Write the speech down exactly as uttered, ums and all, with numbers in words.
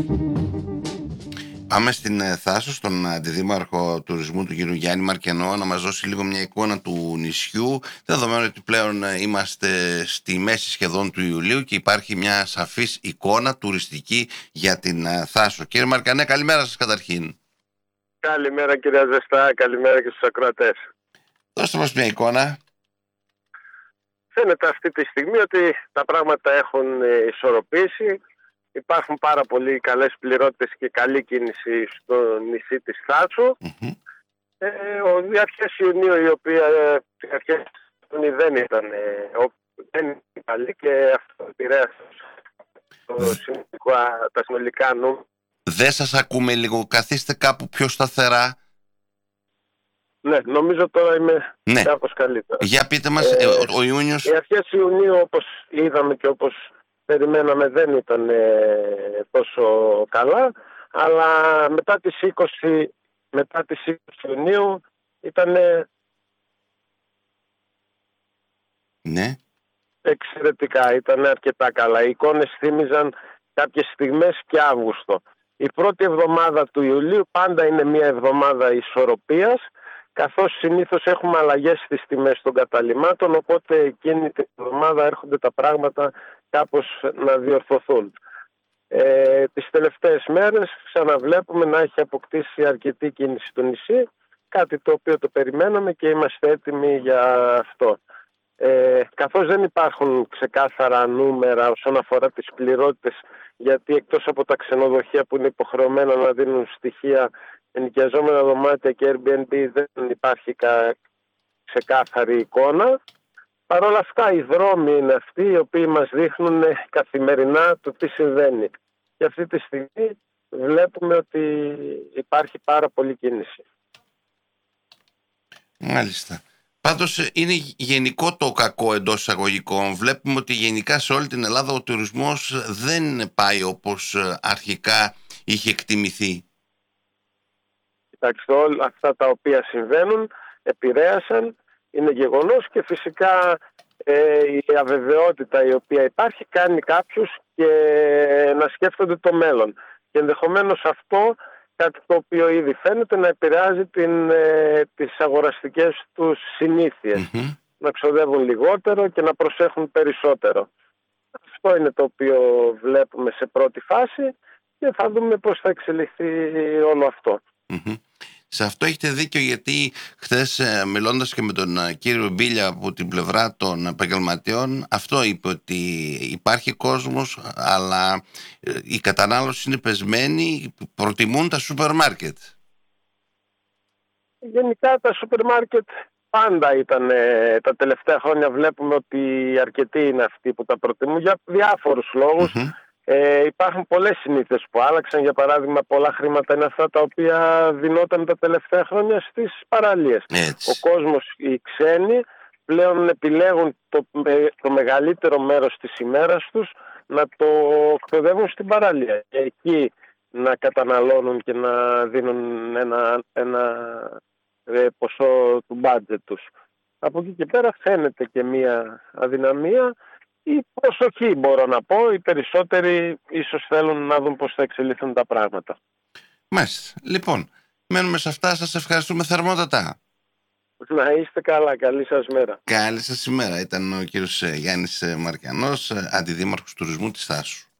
Πάμε στην ε, Θάσο, στον Αντιδήμαρχο Τουρισμού του κύριο Γιάννη Μαρκενό, να μας δώσει λίγο μια εικόνα του νησιού, δεδομένου ότι πλέον ε, είμαστε στη μέση σχεδόν του Ιουλίου και υπάρχει μια σαφής εικόνα τουριστική για την ε, Θάσο. Κύριε Μαρκανέ, καλημέρα σας καταρχήν. Καλημέρα κυρία Ζεστά, καλημέρα και στους ακροατές. Δώστε μας μια εικόνα. Φαίνεται αυτή τη στιγμή ότι τα πράγματα έχουν ισορροπήσει. Υπάρχουν πάρα πολύ καλές πληρότητες και καλή κίνηση στο νησί της Θάσου. Mm-hmm. Ε, ο αρχές Ιουνίου, η οποία οι αρχές Ιουνίου δεν ήταν, δεν ήταν καλή και αυτό επηρέασε τα συνολικά νούμερα. Δεν σας ακούμε λίγο, καθίστε κάπου πιο σταθερά. Ναι, νομίζω τώρα είμαι ναι. κάπως καλύτερα. Για πείτε μας, ε, ο, ο Ιούνιος... Οι αρχές Ιουνίου, όπως είδαμε και όπως περιμέναμε, δεν ήταν ε, τόσο καλά, αλλά μετά τις είκοσι, μετά τις είκοσι Ιουνίου ήταν ναι. εξαιρετικά, ήταν αρκετά καλά. Οι εικόνες θύμιζαν κάποιες στιγμές και Αύγουστο. Η πρώτη εβδομάδα του Ιουλίου πάντα είναι μια εβδομάδα ισορροπίας, καθώς συνήθως έχουμε αλλαγές στις τιμές των καταλυμάτων, οπότε εκείνη την εβδομάδα έρχονται τα πράγματα κάπως να διορθωθούν. Ε, τις τελευταίες μέρες ξαναβλέπουμε να έχει αποκτήσει αρκετή κίνηση στο νησί, κάτι το οποίο το περιμέναμε και είμαστε έτοιμοι για αυτό. Ε, καθώς δεν υπάρχουν ξεκάθαρα νούμερα όσον αφορά τις πληρότητες, γιατί εκτός από τα ξενοδοχεία που είναι υποχρεωμένα να δίνουν στοιχεία, ενοικιαζόμενα δωμάτια και Airbnb, δεν υπάρχει κα... ξεκάθαρη εικόνα. Παρ' όλα αυτά οι δρόμοι είναι αυτοί οι οποίοι μας δείχνουν καθημερινά το τι συμβαίνει. Και αυτή τη στιγμή βλέπουμε ότι υπάρχει πάρα πολύ κίνηση. Μάλιστα. Πάντως είναι γενικό το κακό εντός εισαγωγικών. Βλέπουμε ότι γενικά σε όλη την Ελλάδα ο τουρισμός δεν πάει όπως αρχικά είχε εκτιμηθεί. Κοιτάξτε, όλα αυτά τα οποία συμβαίνουν επηρέασαν, είναι γεγονός, και φυσικά ε, η αβεβαιότητα η οποία υπάρχει κάνει κάποιους και να σκέφτονται το μέλλον. Και ενδεχομένως αυτό, κάτι το οποίο ήδη φαίνεται, να επηρεάζει την, ε, τις αγοραστικές τους συνήθειες. Mm-hmm. Να ξοδεύουν λιγότερο και να προσέχουν περισσότερο. Αυτό είναι το οποίο βλέπουμε σε πρώτη φάση και θα δούμε πώς θα εξελιχθεί όλο αυτό. Mm-hmm. Σε αυτό έχετε δίκιο, γιατί χθες μιλώντας και με τον κύριο Μπίλια από την πλευρά των επαγγελματιών, αυτό είπε, ότι υπάρχει κόσμος αλλά η κατανάλωση είναι πεσμένη, προτιμούν τα σούπερ μάρκετ. Γενικά τα σούπερ μάρκετ πάντα ήταν, τα τελευταία χρόνια βλέπουμε ότι αρκετοί είναι αυτοί που τα προτιμούν για διάφορους λόγους. Mm-hmm. Ε, υπάρχουν πολλές συνήθειες που άλλαξαν. Για παράδειγμα, πολλά χρήματα είναι αυτά τα οποία δινόταν τα τελευταία χρόνια στις παραλίες. Έτσι. Ο κόσμος, οι ξένοι, πλέον επιλέγουν το, το μεγαλύτερο μέρος της ημέρας τους να το ξοδεύουν στην παραλία. Και εκεί να καταναλώνουν και να δίνουν ένα, ένα ποσό του μπάτζετ τους. Από εκεί και πέρα φαίνεται και μία αδυναμία. Η προσοχή, μπορώ να πω, οι περισσότεροι ίσως θέλουν να δουν πώς θα εξελιχθούν τα πράγματα. Μάλιστα. Λοιπόν, μένουμε σε αυτά. Σας ευχαριστούμε θερμότατα. Να είστε καλά. Καλή σας μέρα. Καλή σας ημέρα. Ήταν ο κύριος Γιάννης Μαρκενός, Αντιδήμαρχος Τουρισμού της Θάσου.